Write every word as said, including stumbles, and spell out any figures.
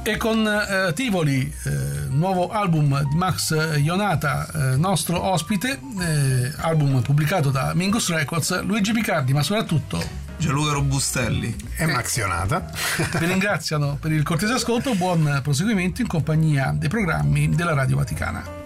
E con eh, Tivoli, eh, nuovo album di Max Ionata, eh, nostro ospite, eh, album pubblicato da Mingus Records, Luigi Picardi, ma soprattutto Gianluca Robustelli e Max Ionata vi ringraziano per il cortese ascolto. Buon proseguimento in compagnia dei programmi della Radio Vaticana.